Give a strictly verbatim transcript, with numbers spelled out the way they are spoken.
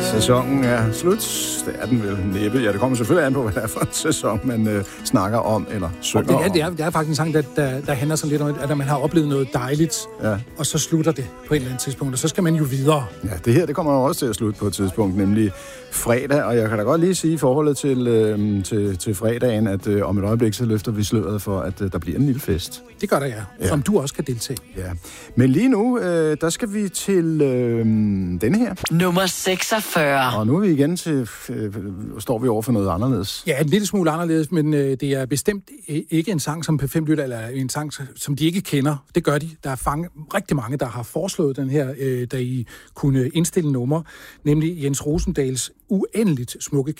Sæsonen er slut. Det er den vel næppe. Ja, det kommer selvfølgelig an på, hvad det er for en sæson, man øh, snakker om eller synger det er, om. Det er, det er faktisk en sang, der, der, der handler sådan lidt om, at man har oplevet noget dejligt, ja. Og så slutter det på et eller andet tidspunkt, og så skal man jo videre. Ja, det her det kommer jo også til at slutte på et tidspunkt, nemlig fredag, og jeg kan da godt lige sige i forholdet til, øh, til, til fredagen, at øh, om et øjeblik så løfter vi sløret for, at øh, der bliver en lille fest. Det gør der, ja. ja. Som du også kan deltage. Ja. Men lige nu, øh, der skal vi til øh, denne her. Nummer seksogfyrre. Og nu er vi igen til, øh, står vi over for noget anderledes. Ja, en lille smule anderledes, men øh, det er bestemt ikke en sang, som P fem lytter, eller en sang, som de ikke kender. Det gør de. Der er fange, rigtig mange, der har foreslået den her, øh, da I kunne indstille nummer, nemlig Jens Rosendals uendeligt smukke